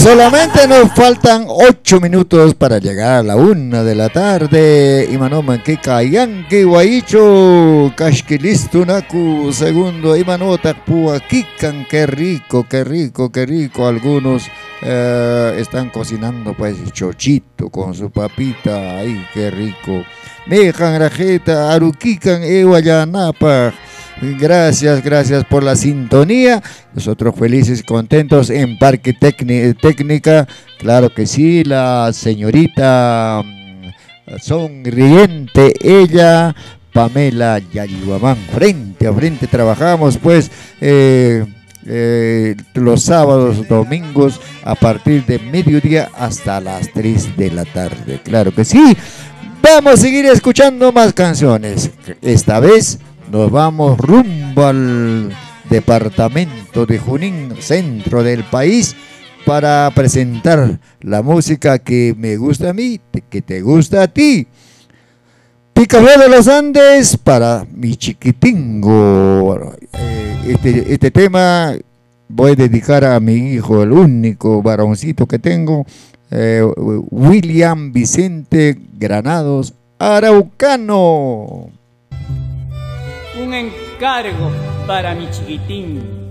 Solamente nos faltan 8 minutos para llegar a la 1 de la tarde. Imanoman que Kayanki Guaicho, Kashkilistu Naku, segundo Imanota Puakikan, qué rico, qué rico, qué rico. Algunos están cocinando pues chochito con su papita, ay, qué rico. Mejan Rajeta, Arukikan, Ewayanapa. Gracias, gracias por la sintonía. Nosotros felices y contentos en Parque Técnica. Claro que sí, la señorita sonriente, ella, Pamela Yayuamán. Frente a frente trabajamos pues los sábados, domingos, a partir de mediodía hasta las 3 de la tarde. Claro que sí. Vamos a seguir escuchando más canciones. Esta vez nos vamos rumbo al departamento de Junín, centro del país, para presentar la música que me gusta a mí, que te gusta a ti. Picaflor de los Andes para mi chiquitingo. Este tema voy a dedicar a mi hijo, el único varoncito que tengo, William Vicente Granados Araucano. Un encargo para mi chiquitín.